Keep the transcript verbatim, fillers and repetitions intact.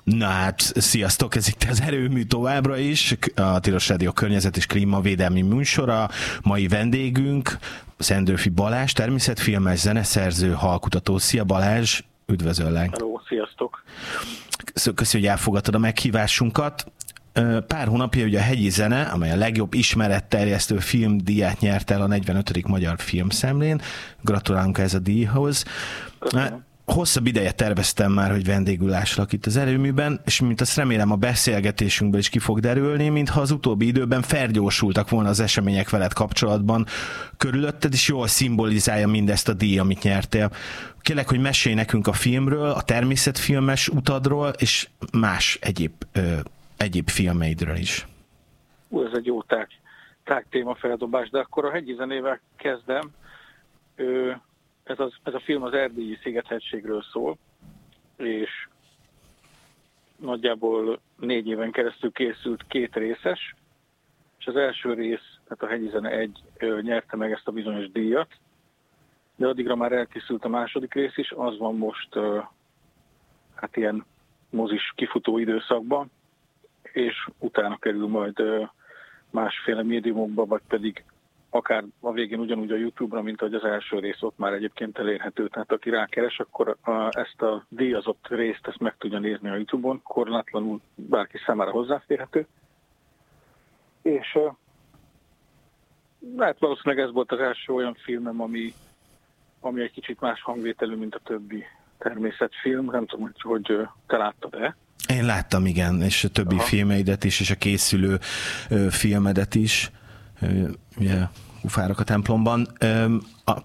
Na hát, sziasztok, ez itt az Erőmű továbbra is, a Tilos Rádió környezet és klímavédelmi műsora. Mai vendégünk Szendőfi Balázs, természetfilmes, zeneszerző, hallkutató. Szia Balázs, üdvözöllek! Hello, sziasztok! Köszönöm, hogy elfogadtad a meghívásunkat. Pár hónapja ugye a Hegyi Zene, amely a legjobb ismeretterjesztő filmdíját nyert el a negyvenötödik Magyar Filmszemlén. Gratulálunk ez a díjhoz. Köszönöm. Hosszabb ideje terveztem már, hogy vendégül lássalak itt az Erőműben, és mint azt remélem a beszélgetésünkből is ki fog derülni, mintha az utóbbi időben felgyorsultak volna az események veled kapcsolatban. Körülötted is jól szimbolizálja mindezt a díj, amit nyertél. Kérlek, hogy mesélj nekünk a filmről, a természetfilmes utadról, és más egyéb, ö, egyéb filmeidről is. Ú, ez egy jó tág, tág téma feldobás, de akkor a Hegyi Zenével kezdem. Ö, Ez, az, ez a film az erdélyi Szigethegységről szól, és nagyjából négy éven keresztül készült két részes, és az első rész, tehát a Hegyi Zene egy nyerte meg ezt a bizonyos díjat, de addigra már elkészült a második rész is, az van most hát ilyen mozis kifutó időszakban, és utána kerül majd másféle médiumokba, vagy pedig akár a végén ugyanúgy a YouTube-ra, mint ahogy az első rész ott már egyébként elérhető. Tehát aki rákeres, akkor a, ezt a díjazott részt ezt meg tudja nézni a YouTube-on, korlátlanul bárki számára hozzáférhető. És hát valószínűleg ez volt az első olyan filmem, ami, ami egy kicsit más hangvételű, mint a többi természetfilm. Nem tudom, hogy, hogy te láttad-e? Én láttam, igen, és a többi Aha. filmeidet is, és a készülő ö, filmedet is. Ugye, Kufárok a templomban.